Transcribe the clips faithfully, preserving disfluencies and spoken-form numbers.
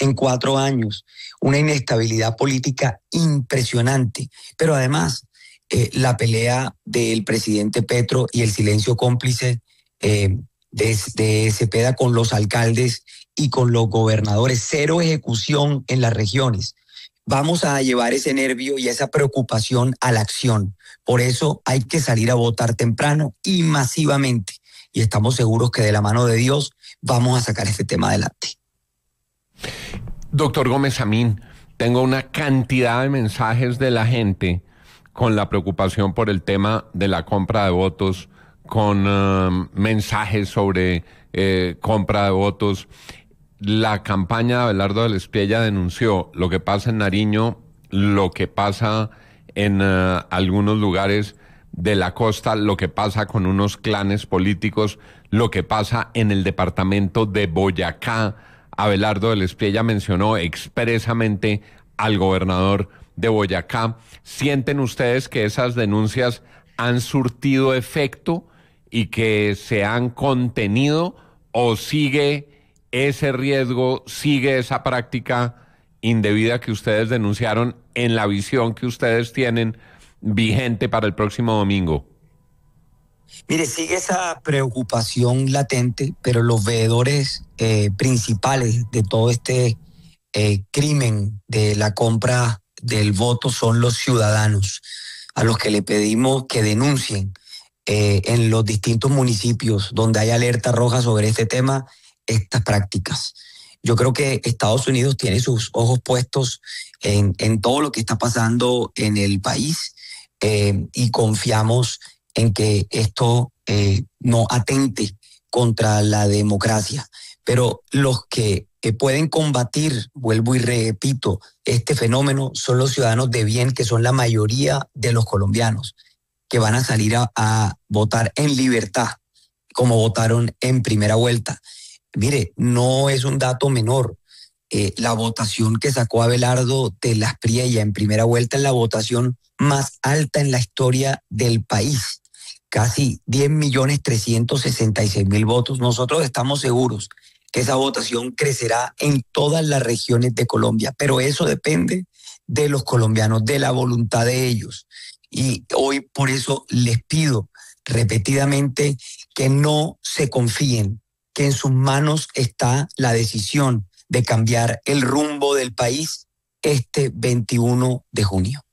en cuatro años, una inestabilidad política impresionante, pero además eh, la pelea del presidente Petro y el silencio cómplice eh, de, de Cepeda con los alcaldes y con los gobernadores, cero ejecución en las regiones. Vamos a llevar ese nervio y esa preocupación a la acción. Por eso hay que salir a votar temprano y masivamente. Y estamos seguros que de la mano de Dios vamos a sacar este tema adelante. Doctor Gómez Amín, tengo una cantidad de mensajes de la gente con la preocupación por el tema de la compra de votos, con uh, mensajes sobre eh, compra de votos. La campaña de Abelardo del Espriella denunció lo que pasa en Nariño, lo que pasa en uh, algunos lugares de la costa, lo que pasa con unos clanes políticos, lo que pasa en el departamento de Boyacá. Abelardo del Espriella mencionó expresamente al gobernador de Boyacá. ¿Sienten ustedes que esas denuncias han surtido efecto y que se han contenido, o sigue ese riesgo, sigue esa práctica indebida que ustedes denunciaron en la visión que ustedes tienen vigente para el próximo domingo? Mire, sigue esa preocupación latente, pero los veedores eh, principales de todo este eh, crimen de la compra del voto son los ciudadanos, a los que le pedimos que denuncien eh, en los distintos municipios donde hay alerta roja sobre este tema, estas prácticas. Yo creo que Estados Unidos tiene sus ojos puestos en, en todo lo que está pasando en el país eh, y confiamos en que esto eh, no atente contra la democracia. Pero los que eh, pueden combatir, vuelvo y repito, este fenómeno son los ciudadanos de bien, que son la mayoría de los colombianos, que van a salir a, a votar en libertad, como votaron en primera vuelta. Mire, no es un dato menor. Eh, la votación que sacó Abelardo de la Espriella en primera vuelta es la votación más alta en la historia del país. Casi diez millones trescientos sesenta y seis mil votos. Nosotros estamos seguros que esa votación crecerá en todas las regiones de Colombia, pero eso depende de los colombianos, de la voluntad de ellos. Y hoy por eso les pido repetidamente que no se confíen, que en sus manos está la decisión de cambiar el rumbo del país este veintiuno de junio.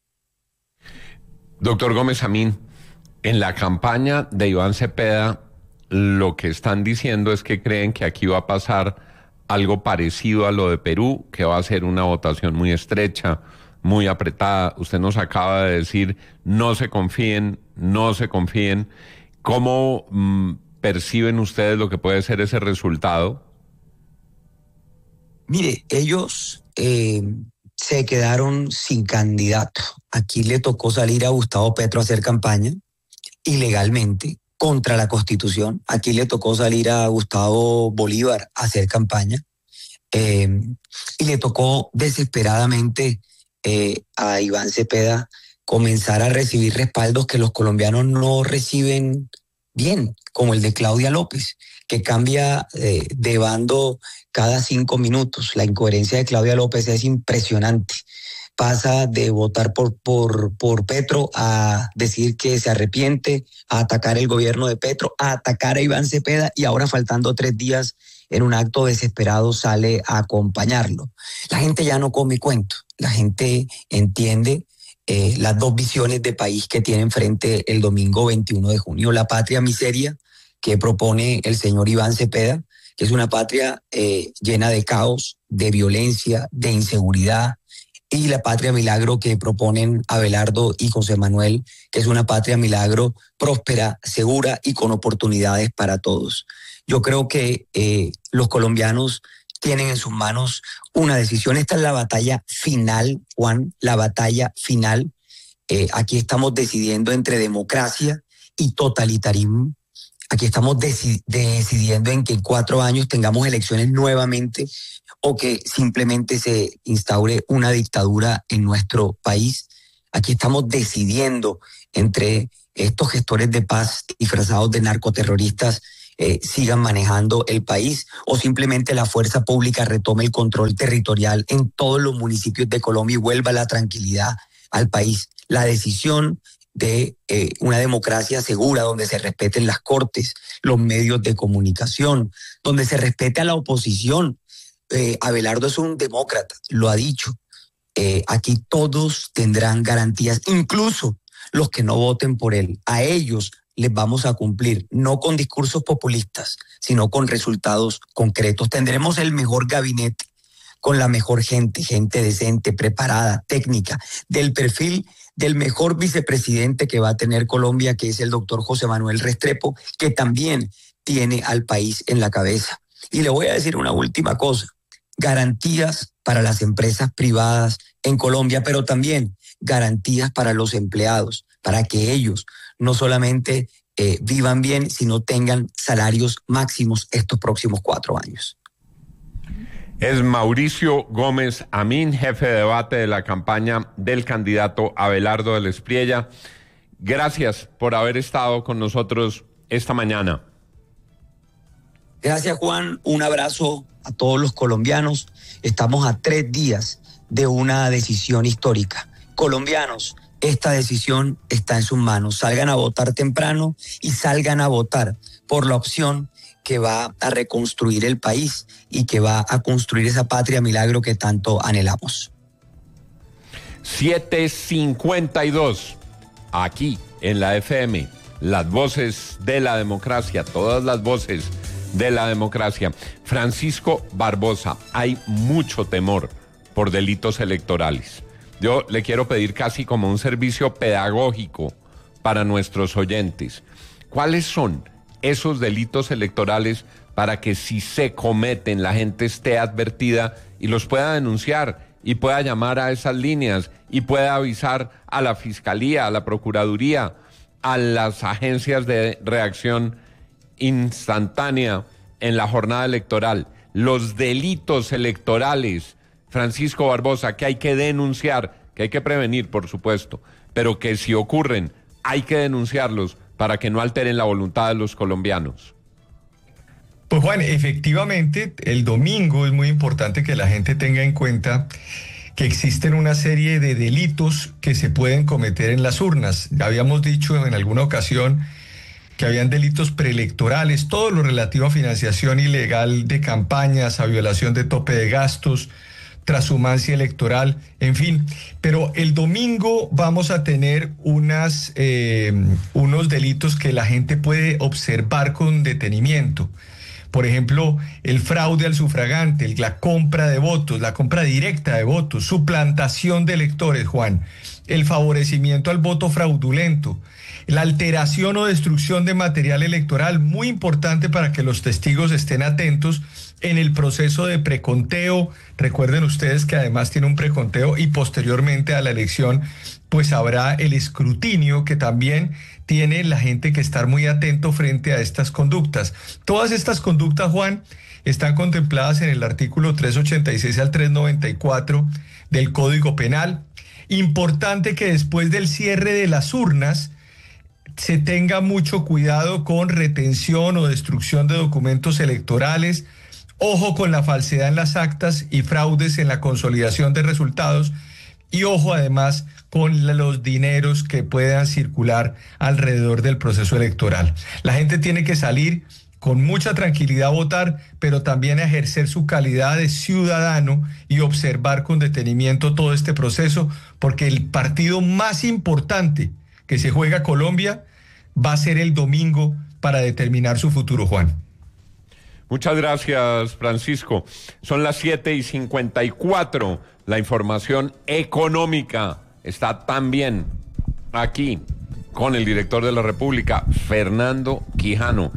Doctor Gómez Amín, en la campaña de Iván Cepeda, lo que están diciendo es que creen que aquí va a pasar algo parecido a lo de Perú, que va a ser una votación muy estrecha, muy apretada. Usted nos acaba de decir, no se confíen, no se confíen. ¿Cómo mmm, perciben ustedes lo que puede ser ese resultado? Mire, ellos eh, se quedaron sin candidato. Aquí le tocó salir a Gustavo Petro a hacer campaña ilegalmente contra la Constitución. Aquí le tocó salir a Gustavo Bolívar a hacer campaña eh, y le tocó desesperadamente eh, a Iván Cepeda comenzar a recibir respaldos que los colombianos no reciben bien, como el de Claudia López, que cambia eh, de bando cada cinco minutos. La incoherencia de Claudia López es impresionante. Pasa de votar por, por, por Petro a decir que se arrepiente, a atacar el gobierno de Petro, a atacar a Iván Cepeda, y ahora, faltando tres días, en un acto desesperado sale a acompañarlo. La gente ya no come cuento. La gente entiende eh, las dos visiones de país que tiene enfrente el domingo veintiuno de junio. La patria miseria que propone el señor Iván Cepeda, que es una patria eh, llena de caos, de violencia, de inseguridad, y la patria milagro que proponen Abelardo y José Manuel, que es una patria milagro próspera, segura y con oportunidades para todos. Yo creo que eh, los colombianos tienen en sus manos una decisión. Esta es la batalla final, Juan, la batalla final. Eh, aquí estamos decidiendo entre democracia y totalitarismo. Aquí estamos deci- decidiendo en que en cuatro años tengamos elecciones nuevamente o que simplemente se instaure una dictadura en nuestro país. Aquí estamos decidiendo entre estos gestores de paz disfrazados de narcoterroristas eh, sigan manejando el país o simplemente la fuerza pública retome el control territorial en todos los municipios de Colombia y vuelva la tranquilidad al país. La decisión de eh, una democracia segura donde se respeten las cortes, los medios de comunicación, donde se respete a la oposición. Eh, Abelardo es un demócrata, lo ha dicho. Eh, aquí todos tendrán garantías, incluso los que no voten por él. A ellos les vamos a cumplir, no con discursos populistas, sino con resultados concretos. Tendremos el mejor gabinete, con la mejor gente, gente decente, preparada, técnica, del perfil del mejor vicepresidente que va a tener Colombia, que es el doctor José Manuel Restrepo, que también tiene al país en la cabeza. Y le voy a decir una última cosa, garantías para las empresas privadas en Colombia, pero también garantías para los empleados, para que ellos no solamente eh, vivan bien, sino tengan salarios máximos estos próximos cuatro años. Es Mauricio Gómez Amin, jefe de debate de la campaña del candidato Abelardo del Espriella. Gracias por haber estado con nosotros esta mañana. Gracias, Juan. Un abrazo a todos los colombianos. Estamos a tres días de una decisión histórica. Colombianos, esta decisión está en sus manos. Salgan a votar temprano y salgan a votar por la opción que va a reconstruir el país y que va a construir esa patria milagro que tanto anhelamos. siete cincuenta y dos, aquí en la F M, las voces de la democracia, todas las voces de la democracia. Francisco Barbosa, hay mucho temor por delitos electorales. Yo le quiero pedir casi como un servicio pedagógico para nuestros oyentes. ¿Cuáles son esos delitos electorales para que si se cometen la gente esté advertida y los pueda denunciar y pueda llamar a esas líneas y pueda avisar a la Fiscalía, a la Procuraduría, a las agencias de reacción instantánea en la jornada electoral? Los delitos electorales, Francisco Barbosa, que hay que denunciar, que hay que prevenir, por supuesto, pero que si ocurren, hay que denunciarlos para que no alteren la voluntad de los colombianos. Pues Juan, efectivamente, el domingo es muy importante que la gente tenga en cuenta que existen una serie de delitos que se pueden cometer en las urnas. Ya habíamos dicho en alguna ocasión que habían delitos preelectorales, todo lo relativo a financiación ilegal de campañas, a violación de tope de gastos, trashumancia electoral, en fin. Pero el domingo vamos a tener unas, eh, unos delitos que la gente puede observar con detenimiento. Por ejemplo, el fraude al sufragante, la compra de votos, la compra directa de votos, suplantación de electores, Juan, el favorecimiento al voto fraudulento, la alteración o destrucción de material electoral, muy importante para que los testigos estén atentos en el proceso de preconteo. Recuerden ustedes que además tiene un preconteo y posteriormente a la elección pues habrá el escrutinio, que también tiene la gente que estar muy atento frente a estas conductas. Todas estas conductas, Juan, están contempladas en el artículo trescientos ochenta y seis al trescientos noventa y cuatro del Código Penal. Importante que después del cierre de las urnas se tenga mucho cuidado con retención o destrucción de documentos electorales. Ojo con la falsedad en las actas y fraudes en la consolidación de resultados. Y ojo además con los dineros que puedan circular alrededor del proceso electoral. La gente tiene que salir con mucha tranquilidad a votar, pero también a ejercer su calidad de ciudadano y observar con detenimiento todo este proceso, porque el partido más importante que se juega Colombia va a ser el domingo para determinar su futuro, Juan. Muchas gracias, Francisco. Son las siete y cincuenta y cuatro. La información económica está también aquí con el director de la República, Fernando Quijano.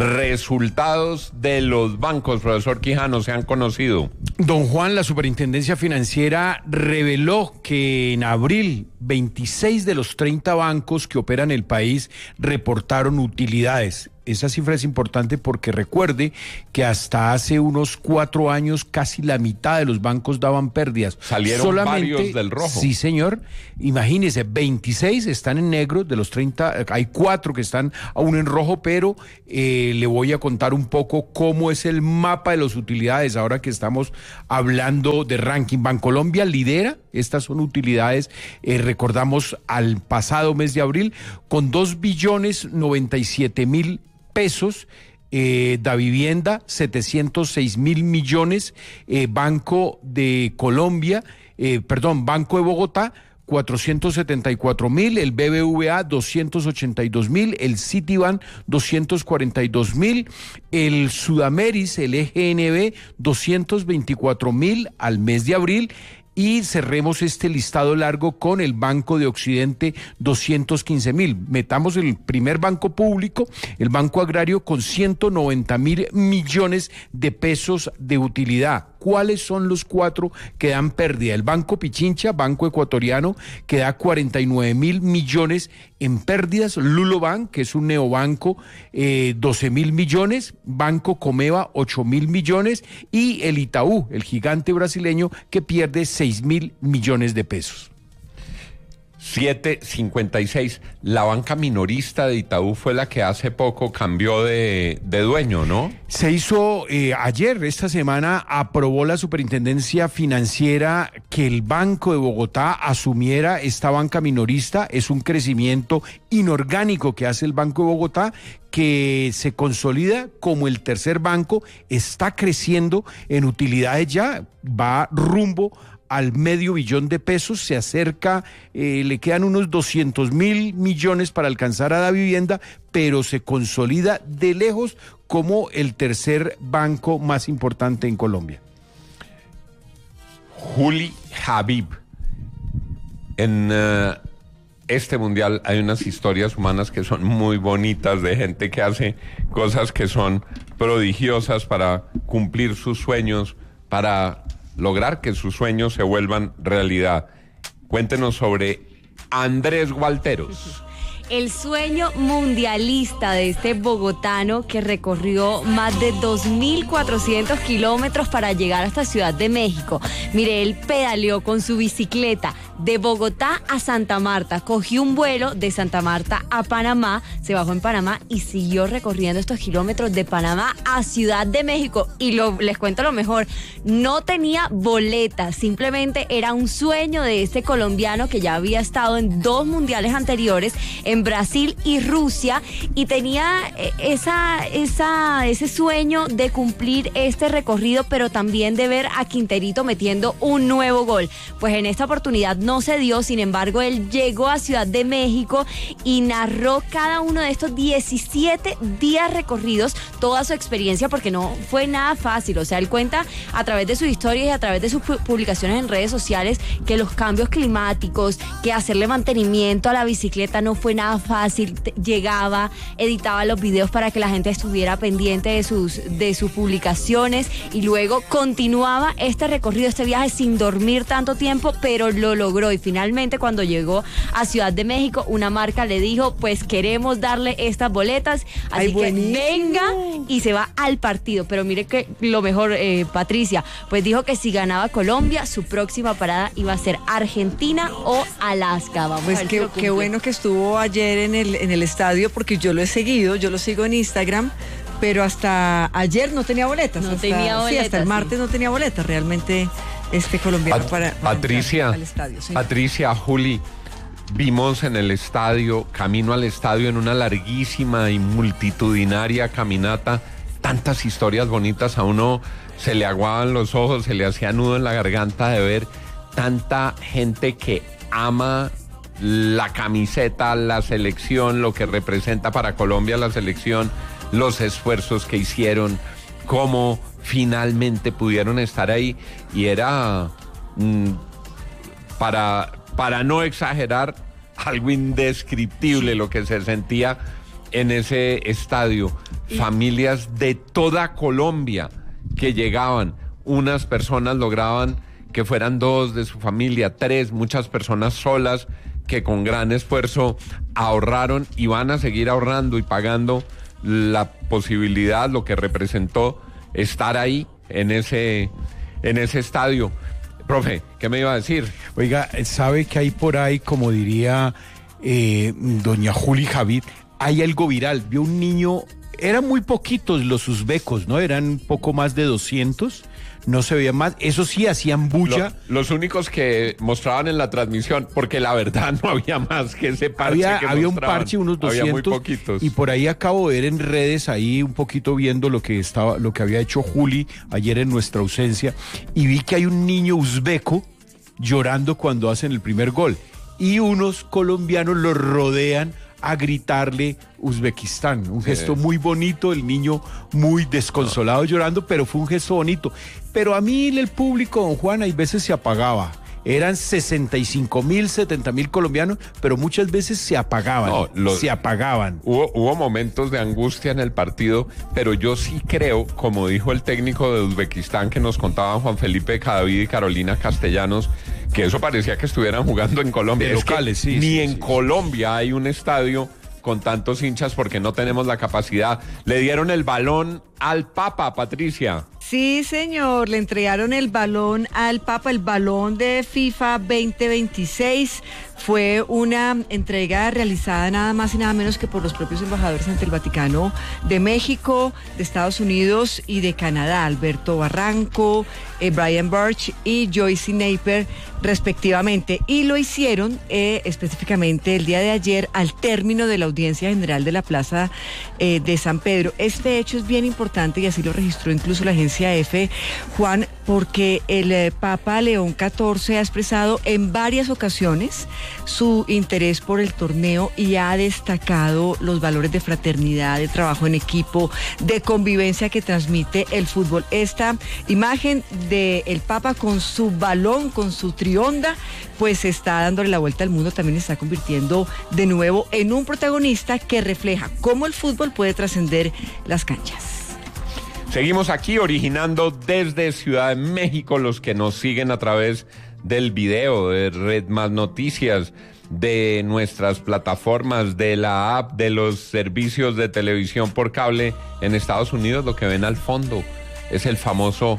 Resultados de los bancos, profesor Quijano, se han conocido. Don Juan, la Superintendencia Financiera reveló que en abril veintiséis de los treinta bancos que operan el país reportaron utilidades. esa cifra es importante porque recuerde que hasta hace unos cuatro años casi la mitad de los bancos daban pérdidas. Salieron Solamente, varios del rojo. Sí, señor. Imagínese, veintiséis están en negro, de los treinta, hay cuatro que están aún en rojo, pero eh, le voy a contar un poco cómo es el mapa de las utilidades ahora que estamos hablando de ranking. Bancolombia lidera, estas son utilidades, eh, recordamos al pasado mes de abril, con dos billones noventa y siete mil pesos. Eh, Davivienda, setecientos seis mil millones, eh, Banco de Colombia, eh, perdón, Banco de Bogotá, cuatrocientos setenta y cuatro mil, el B B V A doscientos ochenta y dos mil, el Citibank doscientos cuarenta y dos mil, el Sudameris, el E G N B doscientos veinticuatro mil al mes de abril. Y cerremos este listado largo con el Banco de Occidente, doscientos quince mil. Metamos el primer banco público, el Banco Agrario, con ciento noventa mil millones de pesos de utilidad. ¿Cuáles son los cuatro que dan pérdida? El Banco Pichincha, Banco Ecuatoriano, que da cuarenta y nueve mil millones en pérdidas. Lulobank, que es un neobanco, eh, doce mil millones. Banco Comeva, ocho mil millones. Y el Itaú, el gigante brasileño, que pierde seis mil millones de pesos. siete cincuenta y seis. La banca minorista de Itaú fue la que hace poco cambió de, de dueño, ¿no? Se hizo eh, ayer, esta semana, aprobó la Superintendencia Financiera que el Banco de Bogotá asumiera esta banca minorista. Es un crecimiento inorgánico que hace el Banco de Bogotá, que se consolida como el tercer banco, está creciendo en utilidades ya, va rumbo al medio billón de pesos, se acerca, eh, le quedan unos doscientos mil millones para alcanzar a Davivienda, pero se consolida de lejos como el tercer banco más importante en Colombia. Juli Habib, en uh, este mundial hay unas historias humanas que son muy bonitas, de gente que hace cosas que son prodigiosas para cumplir sus sueños, para lograr que sus sueños se vuelvan realidad. Cuéntenos sobre Andrés Gualteros. El sueño mundialista de este bogotano que recorrió más de dos mil cuatrocientos kilómetros para llegar hasta Ciudad de México. Mire, él pedaleó con su bicicleta de Bogotá a Santa Marta, cogió un vuelo de Santa Marta a Panamá, se bajó en Panamá y siguió recorriendo estos kilómetros de Panamá a Ciudad de México. Y lo, les cuento lo mejor, no tenía boleta, simplemente era un sueño de este colombiano que ya había estado en dos mundiales anteriores, en Brasil y Rusia, y tenía esa, esa, ese sueño de cumplir este recorrido, pero también de ver a Quinterito metiendo un nuevo gol. Pues en esta oportunidad no se dio, sin embargo, él llegó a Ciudad de México y narró cada uno de estos diecisiete días recorridos, toda su experiencia, porque no fue nada fácil. O sea, él cuenta a través de sus historias y a través de sus publicaciones en redes sociales que los cambios climáticos, que hacerle mantenimiento a la bicicleta no fue nada fácil. Llegaba, editaba los videos para que la gente estuviera pendiente de sus, de sus publicaciones, y luego continuaba este recorrido, este viaje sin dormir tanto tiempo, pero lo logró. Y finalmente, cuando llegó a Ciudad de México, una marca le dijo: pues queremos darle estas boletas, así Ay, que buenísimo. venga, y se va al partido. Pero mire que lo mejor, eh, Patricia, pues dijo que si ganaba Colombia, su próxima parada iba a ser Argentina o Alaska. Vamos pues a ver qué, si qué bueno que estuvo ayer en el, en el estadio, porque yo lo he seguido, yo lo sigo en Instagram, pero hasta ayer no tenía boletas. No hasta, tenía boletas. Sí, hasta el martes sí. no tenía boletas. Realmente este colombiano Pat- para, para Patricia, al estadio. ¿Sí? Patricia, Juli, vimos en el estadio, camino al estadio, en una larguísima y multitudinaria caminata, tantas historias bonitas. A uno se le aguaban los ojos, se le hacía nudo en la garganta de ver tanta gente que ama la camiseta, la selección, lo que representa para Colombia la selección, los esfuerzos que hicieron, cómo finalmente pudieron estar ahí. Y era, mmm, para, para no exagerar, algo indescriptible lo que se sentía en ese estadio. Familias de toda Colombia que llegaban, unas personas lograban que fueran dos de su familia, tres, muchas personas solas que con gran esfuerzo ahorraron y van a seguir ahorrando y pagando la posibilidad, lo que representó estar ahí en ese, en ese estadio. Profe, ¿qué me iba a decir? Oiga, ¿sabe que hay por ahí, como diría eh, doña Juli Javid, hay algo viral? Vio un niño, eran muy poquitos los uzbecos, ¿no? Eran poco más de doscientos, no se veía más, eso sí, hacían bulla. Lo, los únicos que mostraban en la transmisión, porque la verdad no había más que ese parche había, que había un mostraban. parche, unos doscientos, había muy poquitos. Y por ahí acabo de ver en redes, ahí un poquito viendo lo que estaba, lo que había hecho Juli ayer en nuestra ausencia, y vi que hay un niño uzbeco llorando cuando hacen el primer gol, y unos colombianos lo rodean a gritarle Uzbekistán, un gesto sí. muy bonito, el niño muy desconsolado no. llorando, pero fue un gesto bonito. Pero a mí el público, don Juan, hay veces se apagaba. Eran sesenta y cinco mil, setenta mil colombianos, pero muchas veces se apagaban, no, los, se apagaban. Hubo, hubo momentos de angustia en el partido, pero yo sí creo, como dijo el técnico de Uzbekistán que nos contaban Juan Felipe Cadavid y Carolina Castellanos, que eso parecía que estuvieran jugando en Colombia. De locales, sí. Ni sí, en sí, Colombia sí. hay un estadio con tantos hinchas porque no tenemos la capacidad. Le dieron el balón al Papa, Patricia. Sí, señor, le entregaron el balón al Papa, el balón de FIFA veinte veintiséis. Fue una entrega realizada nada más y nada menos que por los propios embajadores ante el Vaticano de México, de Estados Unidos y de Canadá, Alberto Barranco, eh, Brian Birch y Joyce Napier, respectivamente. Y lo hicieron eh, específicamente el día de ayer al término de la audiencia general de la Plaza eh, de San Pedro. Este hecho es bien importante y así lo registró incluso la agencia EFE, Juan, porque el eh, Papa León catorce ha expresado en varias ocasiones su interés por el torneo y ha destacado los valores de fraternidad, de trabajo en equipo, de convivencia que transmite el fútbol. Esta imagen del Papa con su balón, con su trionda, pues está dándole la vuelta al mundo, también está convirtiendo de nuevo en un protagonista que refleja cómo el fútbol puede trascender las canchas. Seguimos aquí originando desde Ciudad de México, los que nos siguen a través del video de Red Más Noticias, de nuestras plataformas, de la app, de los servicios de televisión por cable en Estados Unidos. Lo que ven al fondo es el famoso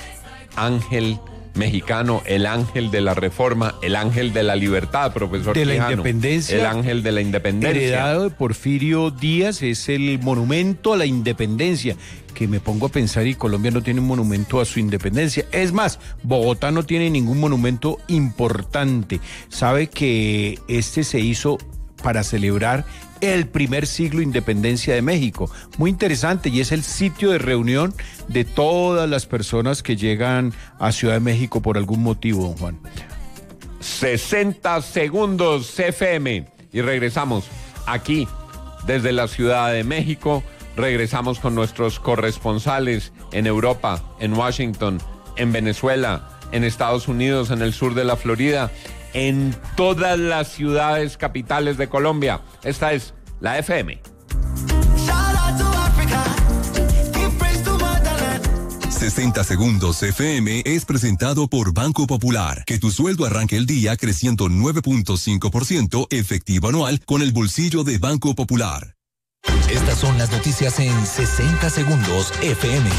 ángel mexicano, el ángel de la reforma, el ángel de la libertad, profesor de la Quijano, independencia, el ángel de la independencia. Heredado de Porfirio Díaz, es el monumento a la independencia, que me pongo a pensar, y Colombia no tiene un monumento a su independencia. Es más, Bogotá no tiene ningún monumento importante. Sabe que este se hizo para celebrar el primer siglo de independencia de México. Muy interesante, y es el sitio de reunión de todas las personas que llegan a Ciudad de México por algún motivo, don Juan. sesenta segundos C F M y regresamos aquí desde la Ciudad de México. Regresamos con nuestros corresponsales en Europa, en Washington, en Venezuela, en Estados Unidos, en el sur de la Florida, en todas las ciudades capitales de Colombia. Esta es la F M. sesenta segundos F M es presentado por Banco Popular. Que tu sueldo arranque el día creciendo nueve punto cinco por ciento efectivo anual con el bolsillo de Banco Popular. Estas son las noticias en sesenta segundos F M.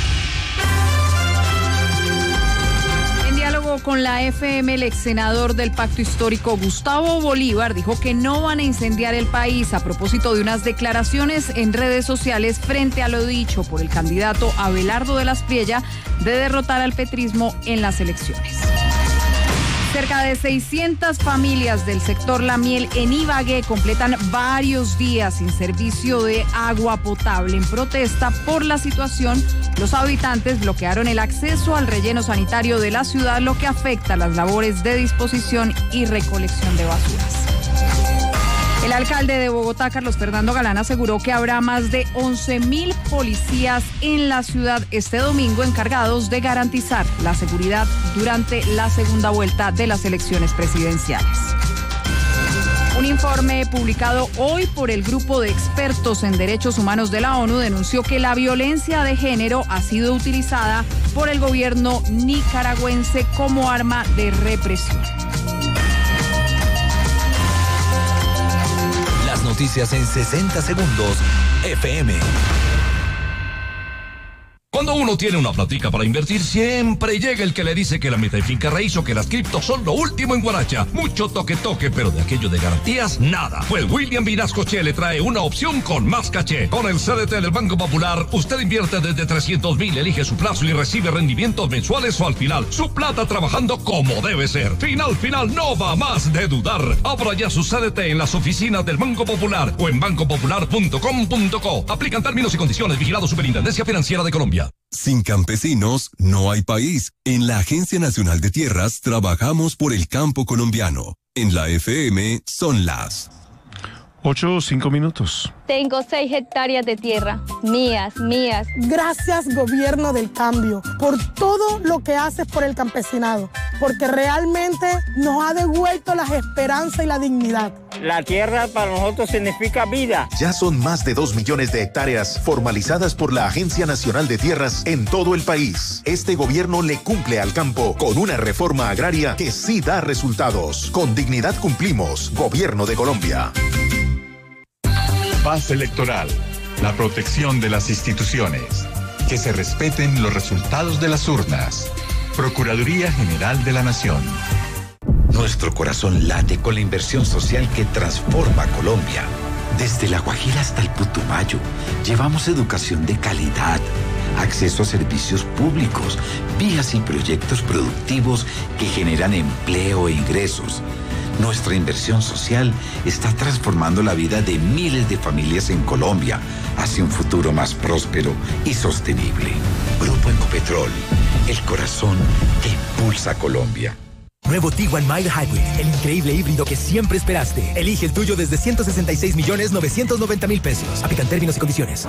En diálogo con la F M, el ex senador del Pacto Histórico, Gustavo Bolívar, dijo que no van a incendiar el país a propósito de unas declaraciones en redes sociales frente a lo dicho por el candidato Abelardo de las Priella de derrotar al petrismo en las elecciones. Cerca de seiscientas familias del sector La Miel en Ibagué completan varios días sin servicio de agua potable. En protesta por la situación, los habitantes bloquearon el acceso al relleno sanitario de la ciudad, lo que afecta las labores de disposición y recolección de basuras. El alcalde de Bogotá, Carlos Fernando Galán, aseguró que habrá más de once mil policías en la ciudad este domingo encargados de garantizar la seguridad durante la segunda vuelta de las elecciones presidenciales. Un informe publicado hoy por el Grupo de Expertos en Derechos Humanos de la ONU denunció que la violencia de género ha sido utilizada por el gobierno nicaragüense como arma de represión. Noticias en sesenta segundos F M. Cuando uno tiene una platica para invertir, siempre llega el que le dice que la meta de finca raíz o que las criptos son lo último en Guaracha. Mucho toque toque, pero de aquello de garantías, nada. Pues William Vinascoche le trae una opción con más caché. Con el C D T del Banco Popular, usted invierte desde trescientos mil, elige su plazo y recibe rendimientos mensuales o al final. Su plata trabajando como debe ser. Final, final, no va más de dudar. Abra ya su C D T en las oficinas del Banco Popular o en banco popular punto com punto co. Aplican términos y condiciones. Vigilado Superintendencia Financiera de Colombia. Sin campesinos no hay país. En la Agencia Nacional de Tierras trabajamos por el campo colombiano. En la F M son las ocho o cinco minutos. Tengo seis hectáreas de tierra, mías, mías. Gracias, Gobierno del Cambio, por todo lo que haces por el campesinado, porque realmente nos ha devuelto la esperanza y la dignidad. La tierra para nosotros significa vida. Ya son más de dos millones de hectáreas formalizadas por la Agencia Nacional de Tierras en todo el país. Este gobierno le cumple al campo con una reforma agraria que sí da resultados. Con dignidad cumplimos. Gobierno de Colombia. Paz electoral, la protección de las instituciones, que se respeten los resultados de las urnas. Procuraduría General de la Nación. Nuestro corazón late con la inversión social que transforma Colombia. Desde La Guajira hasta el Putumayo, llevamos educación de calidad, acceso a servicios públicos, vías y proyectos productivos que generan empleo e ingresos. Nuestra inversión social está transformando la vida de miles de familias en Colombia hacia un futuro más próspero y sostenible. Grupo Ecopetrol, el corazón que impulsa a Colombia. Nuevo Tiguan Mile Hybrid, el increíble híbrido que siempre esperaste. Elige el tuyo desde ciento sesenta y seis millones novecientos noventa mil pesos. Aplican términos y condiciones.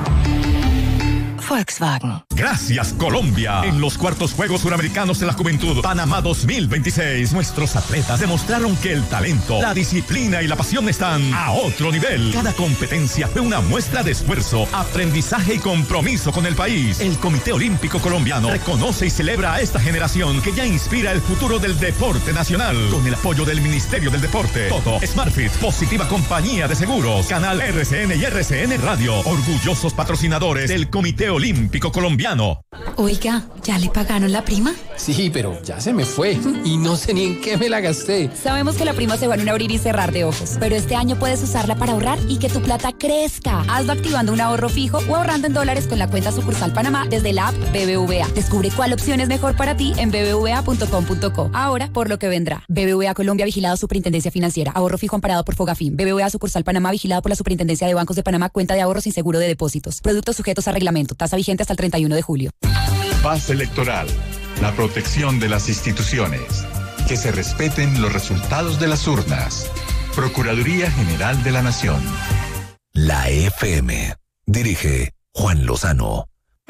Volkswagen. Gracias, Colombia. En los cuartos Juegos Suramericanos de la Juventud, Panamá dos mil veintiséis, nuestros atletas demostraron que el talento, la disciplina y la pasión están a otro nivel. Cada competencia fue una muestra de esfuerzo, aprendizaje y compromiso con el país. El Comité Olímpico Colombiano reconoce y celebra a esta generación que ya inspira el futuro del deporte nacional. Con el apoyo del Ministerio del Deporte, Toto, Smartfit, Positiva Compañía de Seguros, Canal R C N y R C N Radio, orgullosos patrocinadores del Comité Olímpico Colombiano. Oiga, ¿ya le pagaron la prima? Sí, pero ya se me fue y no sé ni en qué me la gasté. Sabemos que la prima se va en un abrir y cerrar de ojos, pero este año puedes usarla para ahorrar y que tu plata crezca. Hazlo activando un ahorro fijo o ahorrando en dólares con la cuenta sucursal Panamá desde la app B B V A. Descubre cuál opción es mejor para ti en b b v a punto com punto co. Ahora, por lo que vendrá. B B V A Colombia, vigilado Superintendencia Financiera. Ahorro fijo amparado por Fogafín. B B V A sucursal Panamá, vigilado por la Superintendencia de Bancos de Panamá. Cuenta de ahorro sin seguro de depósitos. Productos sujetos a reglamento. Tasa vigente hasta el treinta y uno de julio. Paz electoral, la protección de las instituciones, que se respeten los resultados de las urnas. Procuraduría General de la Nación. La F M. Dirige Juan Lozano.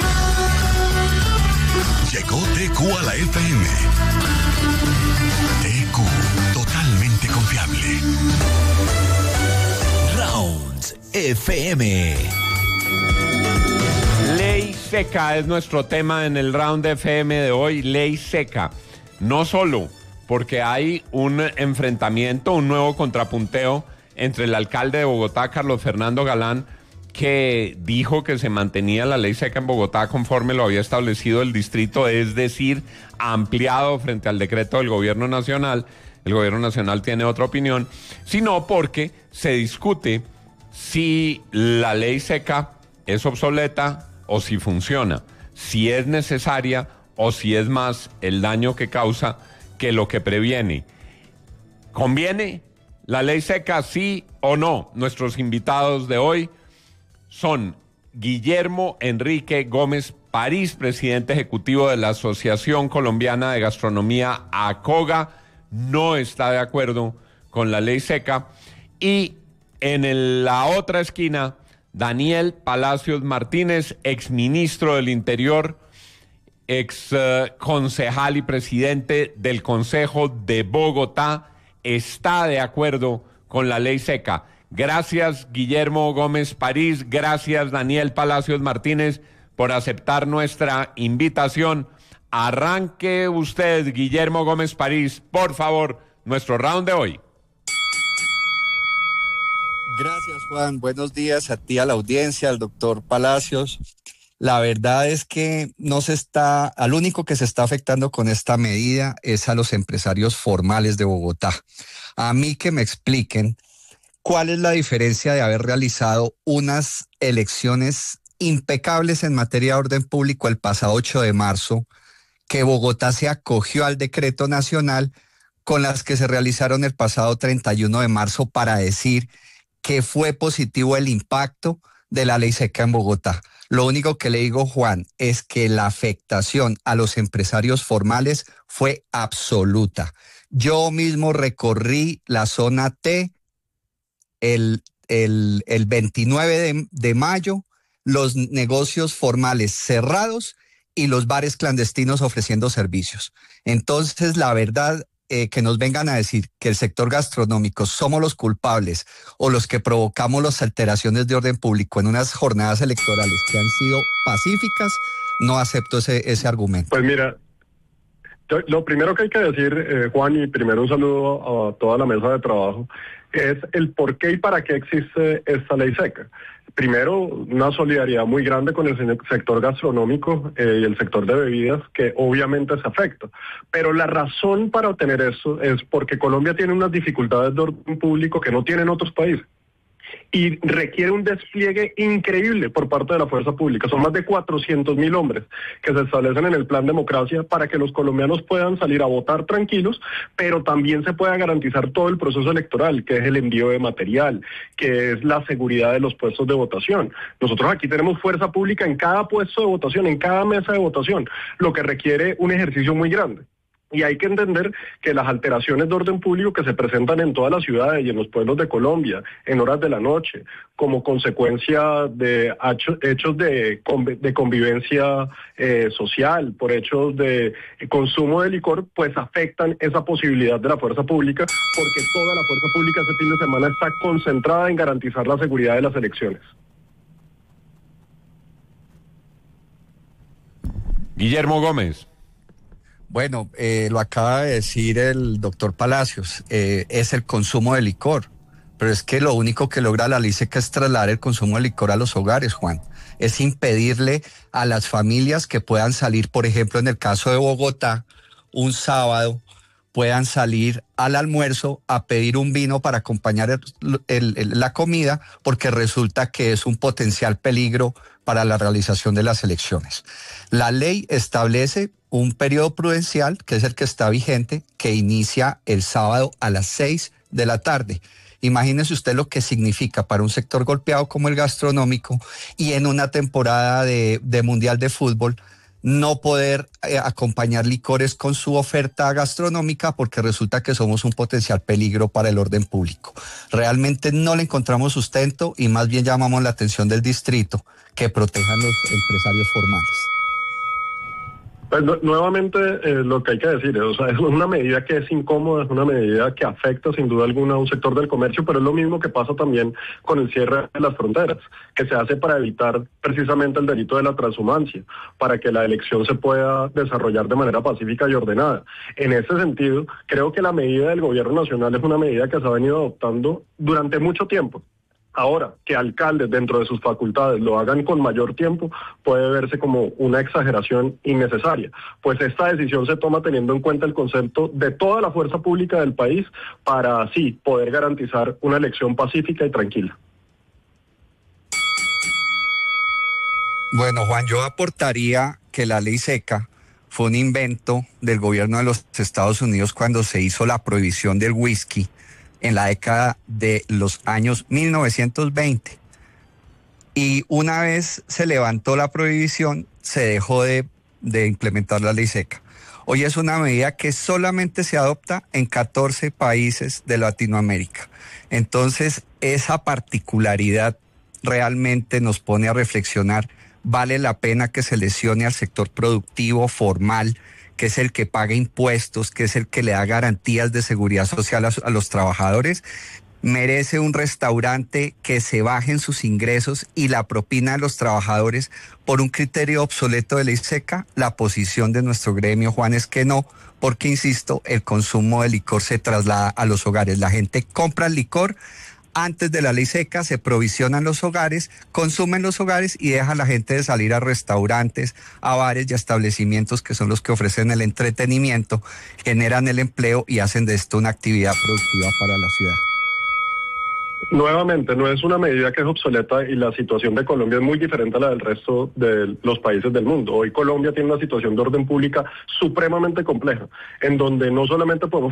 Llegó T Q a la F M. T Q, totalmente confiable. Rounds F M. Ley seca es nuestro tema en el Round F M de hoy. Ley seca. No solo porque hay un enfrentamiento, un nuevo contrapunteo entre el alcalde de Bogotá, Carlos Fernando Galán, que dijo que se mantenía la ley seca en Bogotá conforme lo había establecido el distrito, es decir, ampliado frente al decreto del gobierno nacional. El gobierno nacional tiene otra opinión, sino porque se discute si la ley seca es obsoleta o si funciona, si es necesaria o si es más el daño que causa que lo que previene. ¿Conviene la ley seca, sí o no? Nuestros invitados de hoy son Guillermo Enrique Gómez París, presidente ejecutivo de la Asociación Colombiana de Gastronomía, ACOGA, no está de acuerdo con la ley seca, y en el, la otra esquina, Daniel Palacios Martínez, exministro del Interior, ex uh, concejal y presidente del Consejo de Bogotá, está de acuerdo con la ley seca. Gracias, Guillermo Gómez París, gracias, Daniel Palacios Martínez, por aceptar nuestra invitación. Arranque usted, Guillermo Gómez París, por favor, nuestro round de hoy. Gracias, Juan. Buenos días a ti, a la audiencia, al doctor Palacios. La verdad es que no se está, al único que se está afectando con esta medida es a los empresarios formales de Bogotá. A mí que me expliquen cuál es la diferencia de haber realizado unas elecciones impecables en materia de orden público el pasado ocho de marzo, que Bogotá se acogió al decreto nacional, con las que se realizaron el pasado treinta y uno de marzo para decir que fue positivo el impacto de la ley seca en Bogotá. Lo único que le digo, Juan, es que la afectación a los empresarios formales fue absoluta. Yo mismo recorrí la zona T el, el, el veintinueve de, de mayo, los negocios formales cerrados y los bares clandestinos ofreciendo servicios. Entonces, la verdad, eh, que nos vengan a decir que el sector gastronómico somos los culpables o los que provocamos las alteraciones de orden público en unas jornadas electorales que han sido pacíficas, no acepto ese, ese argumento. Pues mira, lo primero que hay que decir, eh, Juan, y primero un saludo a toda la mesa de trabajo, es el por qué y para qué existe esta ley seca. Primero, una solidaridad muy grande con el sector gastronómico eh, y el sector de bebidas, que obviamente se afecta. Pero la razón para obtener eso es porque Colombia tiene unas dificultades de orden público que no tienen otros países. Y requiere un despliegue increíble por parte de la fuerza pública. Son más de cuatrocientos mil hombres que se establecen en el plan democracia para que los colombianos puedan salir a votar tranquilos, pero también se pueda garantizar todo el proceso electoral, que es el envío de material, que es la seguridad de los puestos de votación. Nosotros aquí tenemos fuerza pública en cada puesto de votación, en cada mesa de votación, lo que requiere un ejercicio muy grande. Y hay que entender que las alteraciones de orden público que se presentan en todas las ciudades y en los pueblos de Colombia, en horas de la noche, como consecuencia de hechos de, de convivencia eh, social, por hechos de consumo de licor, pues afectan esa posibilidad de la fuerza pública, porque toda la fuerza pública este fin de semana está concentrada en garantizar la seguridad de las elecciones. Guillermo Gómez. Bueno, eh, lo acaba de decir el doctor Palacios, eh, es el consumo de licor, pero es que lo único que logra la ley seca es trasladar el consumo de licor a los hogares, Juan. Es impedirle a las familias que puedan salir, por ejemplo, en el caso de Bogotá, un sábado, puedan salir al almuerzo a pedir un vino para acompañar el, el, el, la comida, porque resulta que es un potencial peligro para la realización de las elecciones. La ley establece un periodo prudencial, que es el que está vigente, que inicia el sábado a las seis de la tarde. Imagínese usted lo que significa para un sector golpeado como el gastronómico y en una temporada de, de Mundial de Fútbol no poder eh, acompañar licores con su oferta gastronómica, porque resulta que somos un potencial peligro para el orden público. Realmente no le encontramos sustento y más bien llamamos la atención del distrito que protejan los empresarios formales. Pues, nu- nuevamente, eh, lo que hay que decir, o sea, es una medida que es incómoda, es una medida que afecta sin duda alguna a un sector del comercio, pero es lo mismo que pasa también con el cierre de las fronteras, que se hace para evitar precisamente el delito de la transhumancia, para que la elección se pueda desarrollar de manera pacífica y ordenada. En ese sentido, creo que la medida del gobierno nacional es una medida que se ha venido adoptando durante mucho tiempo. Ahora, que alcaldes dentro de sus facultades lo hagan con mayor tiempo puede verse como una exageración innecesaria, pues esta decisión se toma teniendo en cuenta el concepto de toda la fuerza pública del país para así poder garantizar una elección pacífica y tranquila. Bueno, Juan, yo aportaría que la ley seca fue un invento del gobierno de los Estados Unidos cuando se hizo la prohibición del whisky en la década de los años mil novecientos veinte. Y una vez se levantó la prohibición, se dejó de, de implementar la ley seca. Hoy es una medida que solamente se adopta en catorce países de Latinoamérica. Entonces, esa particularidad realmente nos pone a reflexionar. ¿Vale la pena que se lesione al sector productivo formal, que es el que paga impuestos, que es el que le da garantías de seguridad social a, a los trabajadores? ¿Merece un restaurante que se bajen sus ingresos y la propina de los trabajadores por un criterio obsoleto de ley seca? La posición de nuestro gremio, Juan, es que no, porque, insisto, el consumo de licor se traslada a los hogares. La gente compra el licor Antes de la ley seca se provisionan los hogares, consumen los hogares y dejan a la gente de salir a restaurantes, a bares y a establecimientos que son los que ofrecen el entretenimiento, generan el empleo y hacen de esto una actividad productiva para la ciudad. Nuevamente, no es una medida que es obsoleta y la situación de Colombia es muy diferente a la del resto de los países del mundo. Hoy Colombia tiene una situación de orden pública supremamente compleja, en donde no solamente podemos